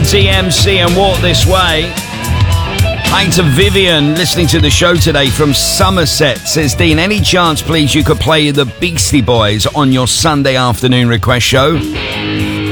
DMC and Walk This Way. Hi to Vivian, listening to the show today from Somerset. Says, Dean, any chance, please, you could play the Beastie Boys on your Sunday afternoon request show?